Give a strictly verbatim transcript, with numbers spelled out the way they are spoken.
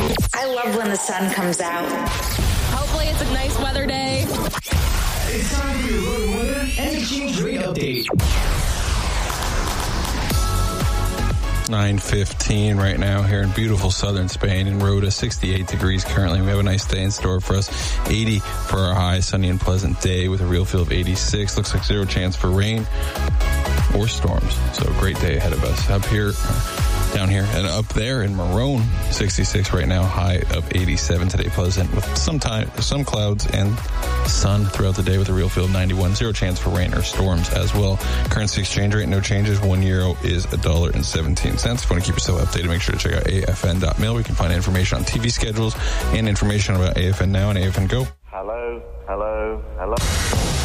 I love when the sun comes out. Hopefully it's a nice weather day. It's time for your road weather and exchange rate update. nine fifteen right now here in beautiful southern Spain in Rota, sixty-eight degrees currently. We have a nice day in store for us. eighty for our high, sunny and pleasant day with a real feel of eighty-six. Looks like zero chance for rain or storms. So a great day ahead of us. Up here, down here, and up there in Marone, sixty-six right now, high of eighty-seven today, pleasant with some time, some clouds and sun throughout the day with a real feel of ninety-one. Zero chance for rain or storms as well. Currency exchange rate, no changes. One euro is a dollar and seventeen cents. If you want to keep yourself updated, make sure to check out A F N dot mil. We can find information on T V schedules and information about A F N Now and A F N Go. Hello, hello, hello.